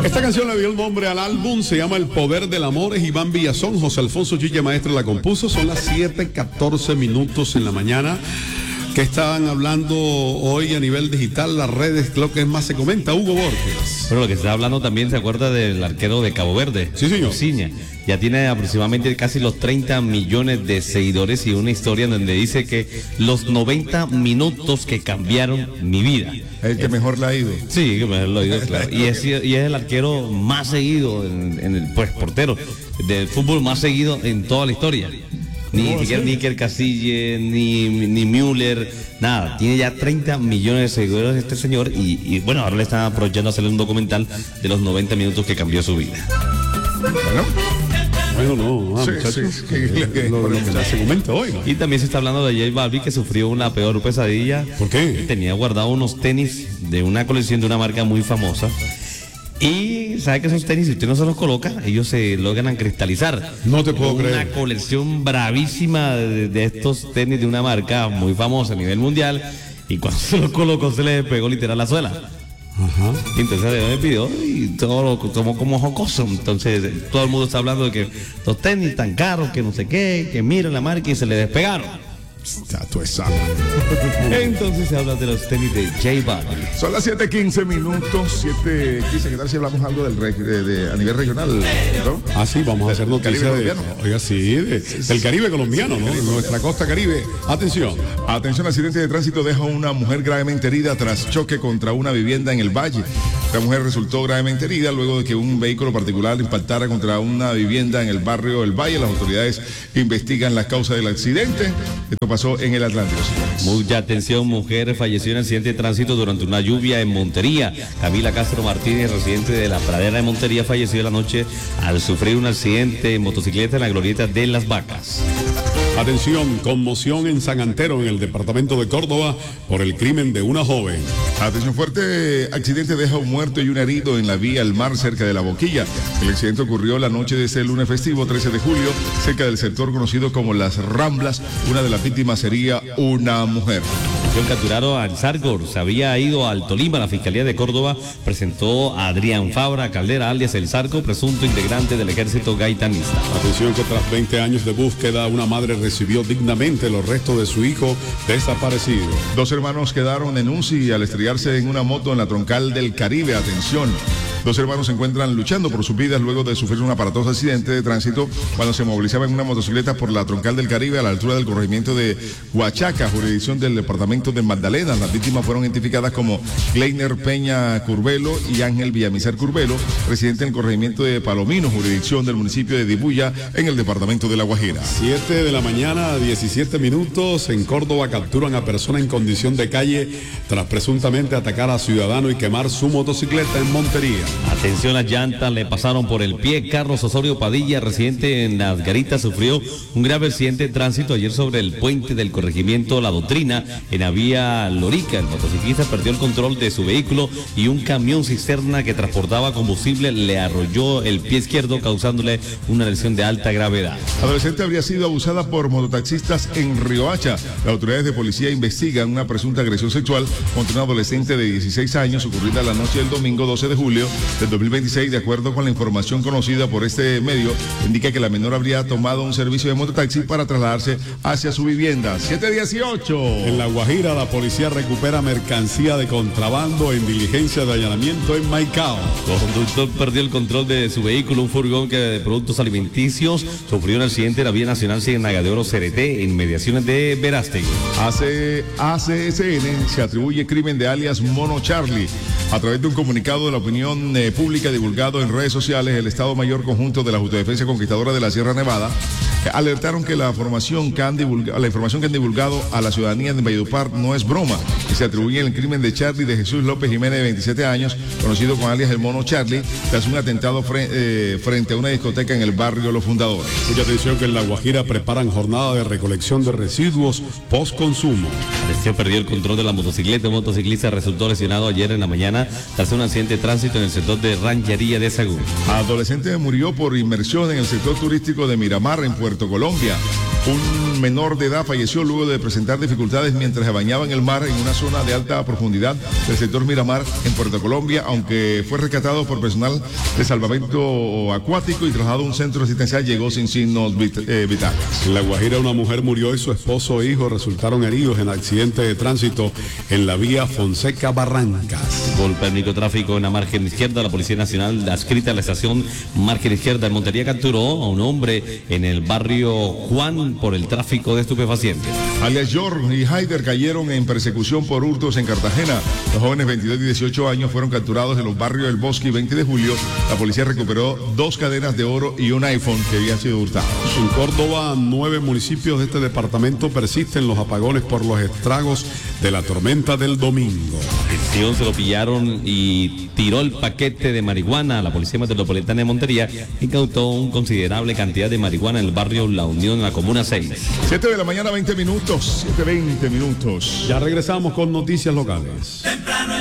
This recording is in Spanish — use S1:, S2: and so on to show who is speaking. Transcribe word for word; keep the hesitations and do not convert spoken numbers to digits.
S1: Esta canción le dio el nombre al álbum, se llama El Poder del Amor, es Iván Villazón, José Alfonso Chiche Maestre la compuso. Son las siete catorce minutos en la mañana. ¿Qué estaban hablando hoy a nivel digital? Las redes, lo que más se comenta, Hugo Borges.
S2: Bueno, lo que se está hablando también, ¿se acuerda del arquero de Cabo Verde?
S1: Sí, señor.
S2: Ciña. Ya tiene aproximadamente casi los treinta millones de seguidores y una historia en donde dice que los noventa minutos que cambiaron mi vida.
S3: El que es, mejor la ha ido.
S2: Sí, que mejor lo ha ido, claro. Y es, y es el arquero más seguido, en, en el pues portero del fútbol más seguido en toda la historia. Ni siquiera Níker Casille, ni, ni Müller, nada. Tiene ya treinta millones de seguidores este señor y, y bueno, ahora le están aprovechando a hacerle un documental de los noventa minutos que cambió su vida.
S3: Bueno.
S1: Bueno, no, ah,
S3: sí,
S1: muchachos,
S3: sí, sí, lo que,
S1: lo, lo que se comenta hoy, ¿no?
S2: Y también se está hablando de J Balvin, que sufrió una peor pesadilla.
S1: ¿Por qué?
S2: Tenía guardado unos tenis de una colección de una marca muy famosa. Y sabe que esos tenis, si usted no se los coloca, ellos se logran cristalizar.
S1: No te puedo
S2: una
S1: creer.
S2: Una colección bravísima de, de estos tenis de una marca muy famosa a nivel mundial. Y cuando se los colocó, se le pegó literal la suela.
S1: Ajá.
S2: Entonces me pidió y todo lo tomó como jocoso. Entonces todo el mundo está hablando de que los tenis tan caros, que no sé qué, que miren la marca y se le despegaron.
S1: Ya tú sabes.
S2: Entonces se habla de los tenis de J Balvin.
S3: Son las siete quince minutos, siete quince. ¿Qué tal si hablamos algo del reg, de, de, a nivel regional, ¿no?
S1: Ah, sí, vamos a hacer noticia de, oiga, sí, de, del Caribe colombiano, ¿no? De nuestra costa Caribe. Atención.
S3: Atención, accidente de tránsito deja a una mujer gravemente herida tras choque contra una vivienda en el Valle. La mujer resultó gravemente herida luego de que un vehículo particular impactara contra una vivienda en el barrio El Valle. Las autoridades investigan la causa del accidente. Esto pasó en el Atlántico.
S2: Mucha atención, mujer falleció en accidente de tránsito durante una lluvia en Montería. Camila Castro Martínez, residente de la Pradera de Montería, falleció la noche al sufrir un accidente en motocicleta en la glorieta de Las Vacas.
S1: Atención, conmoción en San Antero, en el departamento de Córdoba, por el crimen de una joven.
S3: Atención, fuerte accidente deja un muerto y un herido en la vía al mar cerca de La Boquilla. El accidente ocurrió la noche de ese lunes festivo, trece de julio, cerca del sector conocido como Las Ramblas. Una de las víctimas sería una mujer.
S2: Capturaron al Sargor, se había ido al Tolima. La Fiscalía de Córdoba presentó a Adrián Fabra Caldera, alias El Sarco, presunto integrante del ejército gaitanista.
S1: Atención que tras veinte años de búsqueda, una madre recibió dignamente los restos de su hijo desaparecido.
S3: Dos hermanos quedaron en U C I al estrellarse en una moto en la troncal del Caribe. Atención. Dos hermanos se encuentran luchando por sus vidas luego de sufrir un aparatoso accidente de tránsito cuando se movilizaban en una motocicleta por la troncal del Caribe a la altura del corregimiento de Huachaca, jurisdicción del departamento de Magdalena. Las víctimas fueron identificadas como Kleiner Peña Curbelo y Ángel Villamizar Curbelo, residente en el corregimiento de Palomino, jurisdicción del municipio de Dibuya, en el departamento de La Guajira.
S1: siete de la mañana, diecisiete minutos. En Córdoba capturan a persona en condición de calle tras presuntamente atacar a ciudadano y quemar su motocicleta en Montería.
S2: Atención, las llantas le pasaron por el pie. Carlos Osorio Padilla, residente en Las Garitas, sufrió un grave accidente de tránsito ayer sobre el puente del corregimiento La Doctrina en la vía Lorica. El motociclista perdió el control de su vehículo y un camión cisterna que transportaba combustible le arrolló el pie izquierdo, causándole una lesión de alta gravedad.
S3: Adolescente habría sido abusada por mototaxistas en Riohacha. Las autoridades de policía investigan una presunta agresión sexual contra una adolescente de dieciséis años ocurrida la noche del domingo doce de julio del dos mil veintiséis. De acuerdo con la información conocida por este medio, indica que la menor habría tomado un servicio de mototaxi para trasladarse hacia su vivienda. siete dieciocho.
S1: En La Guajira, la policía recupera mercancía de contrabando en diligencia de allanamiento en Maicao.
S2: El conductor perdió el control de su vehículo, un furgón que de productos alimenticios sufrió un accidente en la vía nacional Cienaga de Oro C R T, en inmediaciones de Verástegui.
S3: A C S N se atribuye crimen de alias Mono Charlie. A través de un comunicado de la opinión eh, pública divulgado en redes sociales, el Estado Mayor Conjunto de la Autodefensa Conquistadora de la Sierra Nevada eh, alertaron que la información que, han divulgado, la información que han divulgado a la ciudadanía de Valledupar no es broma y se atribuye el crimen de Charlie de Jesús López Jiménez, de veintisiete años, conocido con alias el Mono Charlie, tras un atentado fre eh, frente a una discoteca en el barrio Los Fundadores.
S1: Mucha atención que en La Guajira preparan jornada de recolección de residuos post-consumo.
S2: Atención, perdió el control de la motocicleta. Un motociclista resultó lesionado ayer en la mañana tras un accidente de tránsito en el sector de Ranchería de Sagún.
S3: Adolescente murió por inmersión en el sector turístico de Miramar, en Puerto Colombia. Un menor de edad falleció luego de presentar dificultades mientras se bañaba en el mar en una zona de alta profundidad del sector Miramar en Puerto Colombia, aunque fue rescatado por personal de salvamento acuático y trasladado a un centro asistencial, llegó sin signos vit- eh, vitales.
S1: En La Guajira, una mujer murió y su esposo e hijo resultaron heridos en accidente de tránsito en la vía Fonseca Barrancas.
S2: Golpe al microtráfico en la margen izquierda. La Policía Nacional, adscrita a la estación margen izquierda en Montería, capturó a un hombre en el barrio Juan por el tráfico de estupefacientes.
S3: Alias George y Haider cayeron en persecución por hurtos en Cartagena. Los jóvenes veintidós y dieciocho años fueron capturados en los barrios del Bosque y veinte de julio. La policía recuperó dos cadenas de oro y un iPhone que habían sido hurtados.
S1: En Córdoba, nueve municipios de este departamento persisten los apagones por los estragos de la tormenta del domingo.
S2: Atención, se lo pillaron y tiró el paquete de marihuana. La Policía Metropolitana de Montería incautó una considerable cantidad de marihuana en el barrio La Unión, en la Comuna seis.
S3: siete de la mañana, veinte minutos. siete, veinte minutos.
S1: Ya regresamos con noticias locales.